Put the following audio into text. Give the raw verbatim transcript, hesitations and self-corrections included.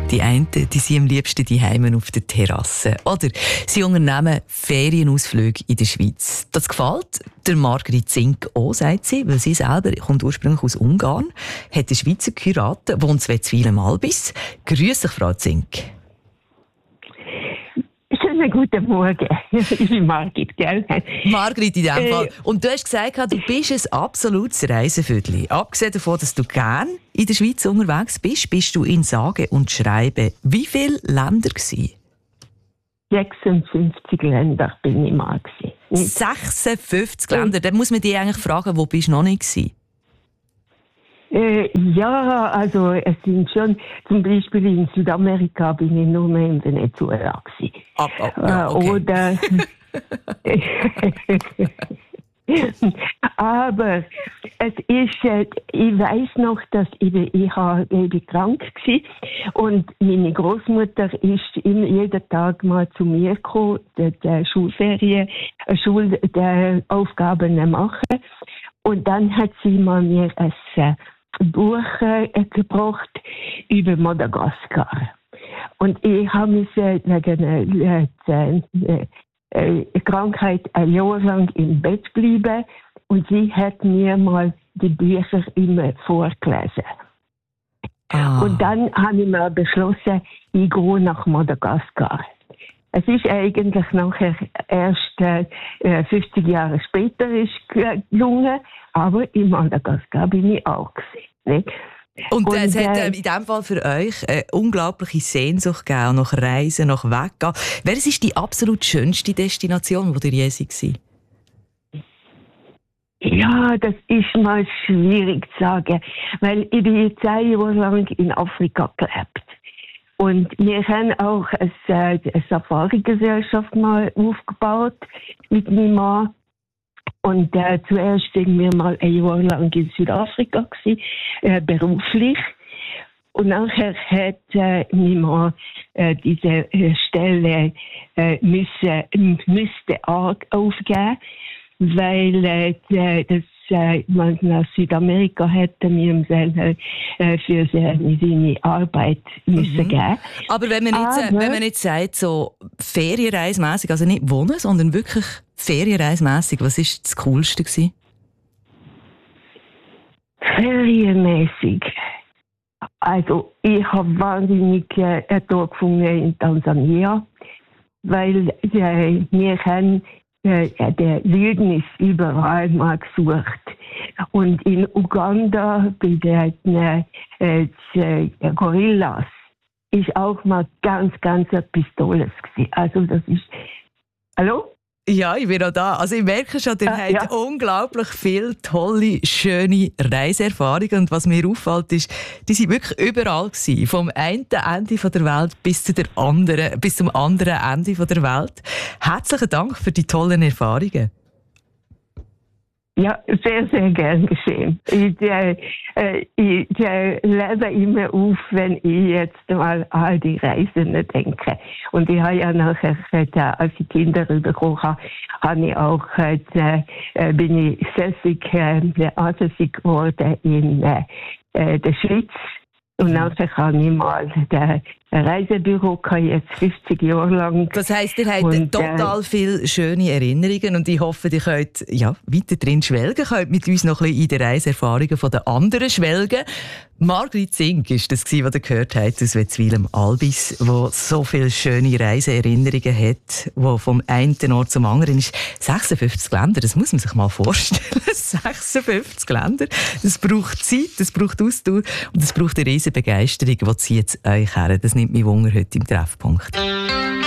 Die einen die sind am liebsten daheim auf der Terrasse. Oder sie unternehmen Ferienausflüge in der Schweiz. Das gefällt der Margrit Zink auch, sagt sie, weil sie selber kommt ursprünglich aus Ungarn, hat eine Schweizer geheiratet, wohnt Wetzwil am Albis. Grüß dich, Frau Zink. Schönen guten Morgen. Ich bin Margrit, gell? Margrit in diesem äh, Fall. Und du hast gesagt, du bist ein absolutes Reisevögel. Abgesehen davon, dass du gerne in der Schweiz unterwegs bist, bist du in sage und schreibe wie viele Länder gewesen? sechsundfünfzig Länder bin ich mal gewesen. sechsundfünfzig Länder. Dann muss man dich eigentlich fragen, wo bist du noch nicht gewesen? Äh, ja, also es sind schon, zum Beispiel in Südamerika bin ich nur mehr in Venezuela gewesen. Ab, ab, ja, okay. Oder aber es ist, äh, ich weiß noch, dass ich, ich, war, ich bin krank war und meine Großmutter ist jeden Tag mal zu mir gekommen, der, der Schulferien, Schulaufgaben machen, und dann hat sie mal mir ein äh, Buch äh, gebracht über Madagaskar. Und ich habe mich äh, wegen äh, äh, äh, Krankheit ein Jahr lang im Bett geblieben und sie hat mir mal die Bücher immer vorgelesen. Ah. Und dann habe ich mir beschlossen, ich gehe nach Madagaskar. Es ist eigentlich nachher erst äh, fünfzig Jahre später ist gelungen, aber in Madagaskar bin ich auch gewesen, nicht? Und, und es äh, hat äh, in diesem Fall für euch eine unglaubliche Sehnsucht gegeben, nach Reisen, nach Weggehen. Welches ist die absolut schönste Destination, wo ihr je seid? Ja, das ist mal schwierig zu sagen, weil ich bin zehn Jahre lang in Afrika gelebt. Und wir haben auch eine, eine Safari-Gesellschaft mal aufgebaut mit meinem Mann. Und äh, zuerst sind wir mal ein Jahr lang in Südafrika gewesen, äh, beruflich. Und nachher hat äh, mein Mann äh, diese äh, Stelle äh, müssen, müsste aufgeben, weil äh, das äh, man nach Südamerika hätte mir äh, für seine, seine Arbeit müssen mhm. geben. Aber wenn man jetzt, Aber, wenn man jetzt sagt, so ferienreismässig, also nicht wohnen, sondern wirklich ferienreismässig, was war das Coolste gewesen? Ferienmässig. Also ich habe wahnsinnig äh, dort gefunden in Tansania, weil äh, wir haben äh, der Wildnis überall mal gesucht. Und in Uganda bei den äh, äh, Gorillas ist auch mal ganz, ganz etwas Tolles gewesen. Also das ist... Hallo? Ja, ich bin auch da. Also ich merke schon, ihr äh, habt ja. unglaublich viele tolle, schöne Reiseerfahrungen. Und was mir auffällt, ist, die sind wirklich überall gewesen. Vom einen Ende der Welt bis, zu der anderen, bis zum anderen Ende der Welt. Herzlichen Dank für die tollen Erfahrungen. Ja, sehr, sehr gern geschehen. Ich, äh, ich äh, lebe immer auf, wenn ich jetzt mal an die Reisen denke. Und ich habe ja nachher, äh, als ich Kinder bekommen habe, habe ich auch, äh, bin ich sässig, äh, ansässig geworden in äh, der Schweiz. Und nachher habe ich mal ein Reisebüro gehabt, jetzt fünfzig Jahre lang. Das heisst, ihr habt und, total äh, viele schöne Erinnerungen und ich hoffe, ihr könnt ja, weiter drin schwelgen, könnt mit uns noch ein bisschen in den Reiseerfahrungen der anderen schwelgen. Margrit Zink war das, was ihr gehört habt aus Wetzwil am Albis, wo so viele schöne Reiseerinnerungen hat, wo vom einen Ort zum anderen ist. sechsundfünfzig Länder, das muss man sich mal vorstellen. sechsundfünfzig Länder. Das braucht Zeit, das braucht Ausdauer und das braucht eine riesige Begeisterung, die zieht euch her. Das nimmt mich Wunder heute im Treffpunkt.